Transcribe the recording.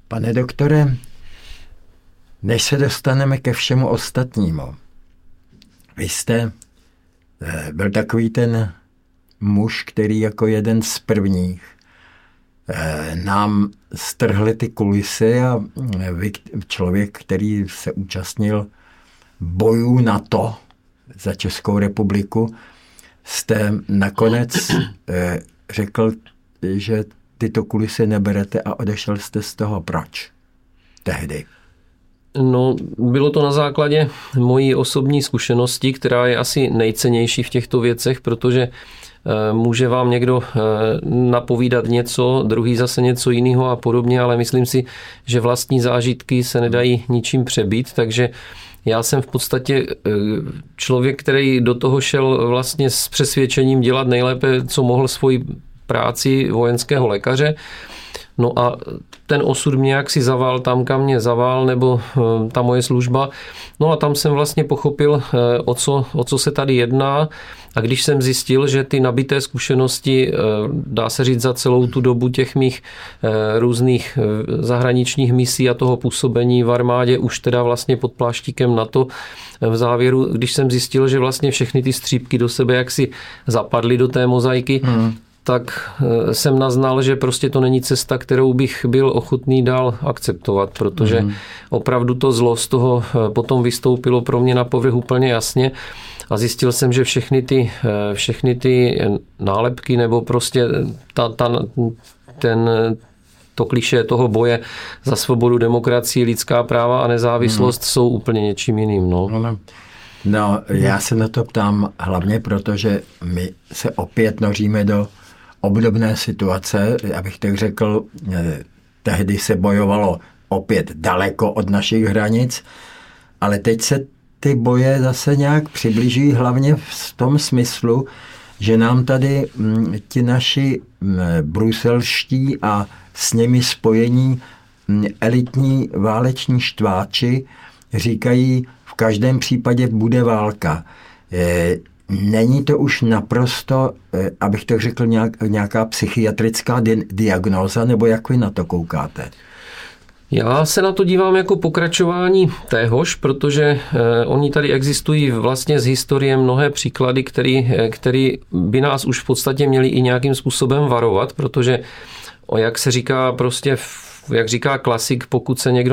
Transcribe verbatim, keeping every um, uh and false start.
Pane doktore, než se dostaneme ke všemu ostatnímu, vy jste byl takový ten muž, který jako jeden z prvních nám strhli ty kulisy a vy, člověk, který se účastnil bojů NATO za Českou republiku, jste nakonec řekl, že tyto kulisy neberete a odešel jste z toho. Proč? Tehdy. No, bylo to na základě mojí osobní zkušenosti, která je asi nejcennější v těchto věcech, protože může vám někdo napovídat něco, druhý zase něco jiného a podobně, ale myslím si, že vlastní zážitky se nedají ničím přebít, takže já jsem v podstatě člověk, který do toho šel vlastně s přesvědčením dělat nejlépe, co mohl svoji práci vojenského lékaře. No a ten osud mě jaksi zaval tam, kam mě zaval, nebo ta moje služba. No a tam jsem vlastně pochopil, o co, o co se tady jedná. A když jsem zjistil, že ty nabité zkušenosti, dá se říct za celou tu dobu těch mých různých zahraničních misí a toho působení v armádě, už teda vlastně pod pláštíkem NATO, v závěru, když jsem zjistil, že vlastně všechny ty střípky do sebe jaksi zapadly do té mozaiky, hmm. tak jsem naznal, že prostě to není cesta, kterou bych byl ochotný dál akceptovat, protože mm. opravdu to zlo z toho potom vystoupilo pro mě na povrch úplně jasně a zjistil jsem, že všechny ty, všechny ty nálepky nebo prostě ta, ta, ten, to klišé toho boje za svobodu, demokracii, lidská práva a nezávislost mm. jsou úplně něčím jiným. No. No, no, já se na to ptám hlavně proto, že my se opět noříme do obdobné situace, abych tak řekl, tehdy se bojovalo opět daleko od našich hranic, ale teď se ty boje zase nějak přiblíží hlavně v tom smyslu, že nám tady ti naši bruselští a s nimi spojení elitní váleční štváči říkají, v každém případě bude válka. Není to už naprosto, abych to řekl, nějak, nějaká psychiatrická di- diagnóza, nebo jak vy na to koukáte? Já se na to dívám jako pokračování téhož, protože eh, oni tady existují vlastně z historie mnohé příklady, který, který by nás už v podstatě měli i nějakým způsobem varovat, protože, jak se říká prostě, jak říká klasik, pokud se někdo